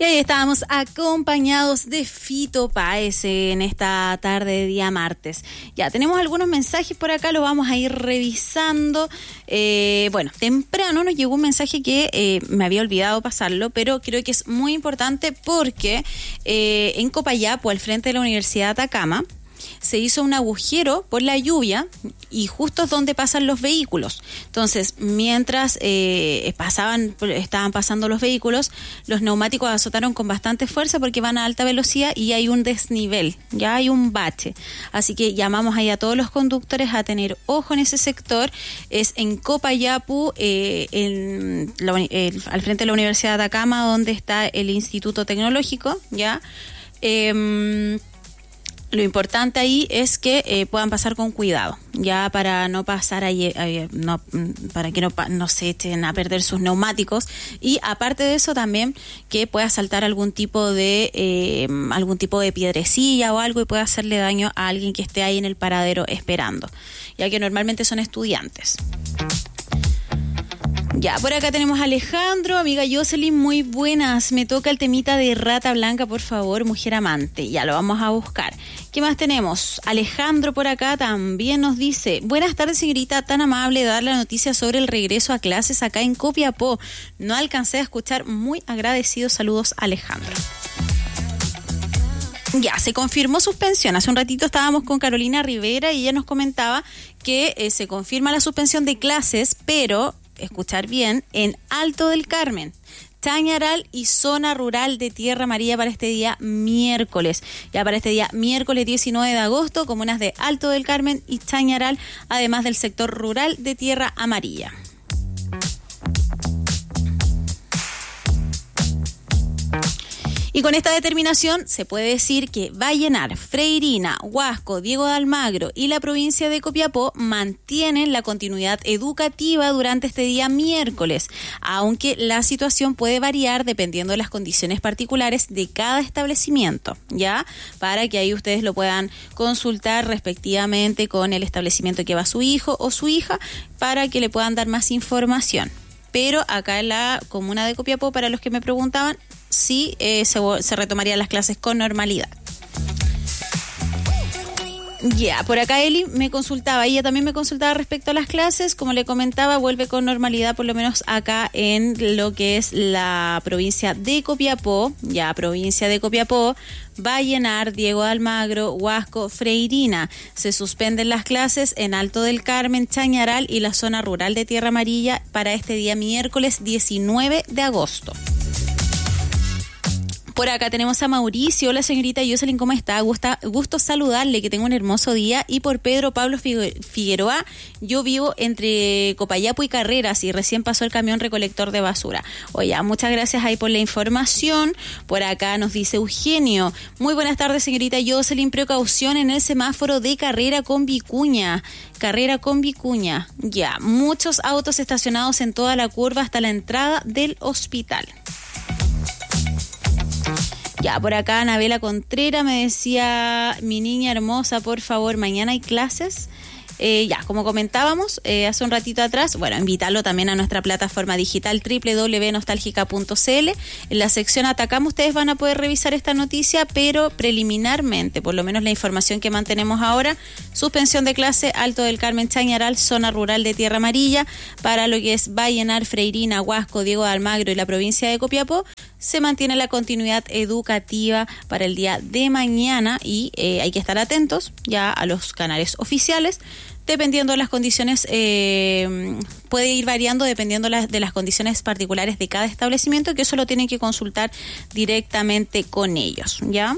Y ahí estábamos acompañados de Fito Páez en esta tarde de día martes. Ya, tenemos algunos mensajes por acá, lo vamos a ir revisando. Bueno, temprano nos llegó un mensaje que me había olvidado pasarlo, pero creo que es muy importante porque en Copayapo, al frente de la Universidad de Atacama, se hizo un agujero por la lluvia y justo es donde pasan los vehículos. Entonces, mientras estaban pasando los vehículos, los neumáticos azotaron con bastante fuerza porque van a alta velocidad y hay un desnivel, ya hay un bache. Así que llamamos ahí a todos los conductores a tener ojo en ese sector. Es en Copayapo, al frente de la Universidad de Atacama, donde está el Instituto Tecnológico, ¿ya? Lo importante ahí es que puedan pasar con cuidado, ya para no pasar para que no se echen a perder sus neumáticos, y aparte de eso también que pueda saltar algún tipo de piedrecilla o algo y pueda hacerle daño a alguien que esté ahí en el paradero esperando, ya que normalmente son estudiantes. Ya, por acá tenemos a Alejandro, amiga Jocelyn, muy buenas. Me toca el temita de Rata Blanca, por favor, mujer amante. Ya lo vamos a buscar. ¿Qué más tenemos? Alejandro por acá también nos dice: buenas tardes, señorita, tan amable de dar la noticia sobre el regreso a clases acá en Copiapó. No alcancé a escuchar, muy agradecido. Saludos, Alejandro. Ya, se confirmó suspensión. Hace un ratito estábamos con Carolina Rivera y ella nos comentaba que se confirma la suspensión de clases, pero escuchar bien, en Alto del Carmen, Chañaral y zona rural de Tierra Amarilla para este día miércoles. Ya para este día miércoles 19 de agosto, comunas de Alto del Carmen y Chañaral, además del sector rural de Tierra Amarilla. Y con esta determinación se puede decir que Vallenar, Freirina, Huasco, Diego de Almagro y la provincia de Copiapó mantienen la continuidad educativa durante este día miércoles, aunque la situación puede variar dependiendo de las condiciones particulares de cada establecimiento, ¿ya? Para que ahí ustedes lo puedan consultar respectivamente con el establecimiento que va su hijo o su hija para que le puedan dar más información. Pero acá en la comuna de Copiapó, para los que me preguntaban, sí se retomarían las clases con normalidad. Ya, por acá Eli me consultaba, ella también me consultaba respecto a las clases, como le comentaba, vuelve con normalidad por lo menos acá en lo que es la provincia de Copiapó, Vallenar, Diego de Almagro, Huasco, Freirina. Se suspenden las clases en Alto del Carmen, Chañaral y la zona rural de Tierra Amarilla para este día miércoles 19 de agosto. Por acá tenemos a Mauricio. Hola, señorita Jocelyn, ¿cómo está? Gusto saludarle, que tenga un hermoso día. Y por Pedro Pablo Figueroa, yo vivo entre Copayapo y Carreras y recién pasó el camión recolector de basura. Oye, muchas gracias ahí por la información. Por acá nos dice Eugenio: muy buenas tardes, señorita Jocelyn, precaución en el semáforo de Carrera con Vicuña. Ya, muchos autos estacionados en toda la curva hasta la entrada del hospital. Ya, por acá Anabela Contreras me decía: mi niña hermosa, por favor, mañana hay clases. Ya, como comentábamos hace un ratito atrás, bueno, invitarlo también a nuestra plataforma digital www.nostalgica.cl. En la sección Atacama ustedes van a poder revisar esta noticia, pero preliminarmente, por lo menos la información que mantenemos ahora: suspensión de clase Alto del Carmen, Chañaral, zona rural de Tierra Amarilla, para lo que es Vallenar, Freirina, Huasco, Diego de Almagro y la provincia de Copiapó. Se mantiene la continuidad educativa para el día de mañana y hay que estar atentos ya a los canales oficiales. Dependiendo de las condiciones, puede ir variando dependiendo de las condiciones particulares de cada establecimiento, que eso lo tienen que consultar directamente con ellos, ¿ya?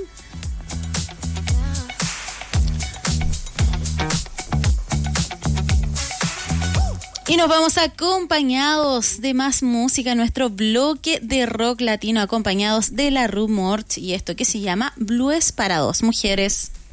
Y nos vamos acompañados de más música en nuestro bloque de rock latino, acompañados de la Rumort y esto que se llama Blues para dos mujeres.